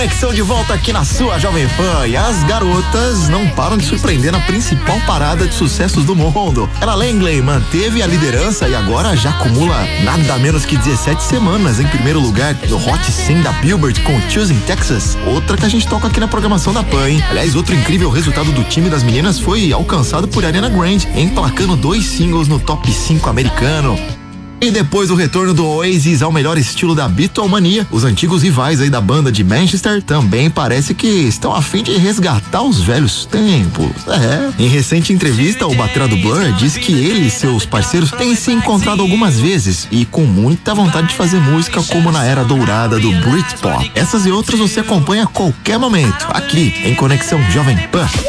Conexão de volta aqui na sua Jovem Pan. E as garotas não param de surpreender na principal parada de sucessos do mundo. Ella Langley manteve a liderança e agora já acumula nada menos que 17 semanas em primeiro lugar no Hot 100 da Billboard com Choosing Texas. Outra que a gente toca aqui na programação da Pan, hein? Aliás, outro incrível resultado do time das meninas foi alcançado por Ariana Grande, emplacando 2 singles no top 5 americano. E depois do retorno do Oasis ao melhor estilo da Beatlemania, os antigos rivais aí da banda de Manchester também parece que estão a fim de resgatar os velhos tempos. Em recente entrevista, o batera do Blur diz que ele e seus parceiros têm se encontrado algumas vezes e com muita vontade de fazer música como na era dourada do Britpop. Essas e outras você acompanha a qualquer momento, aqui em Conexão Jovem Pan.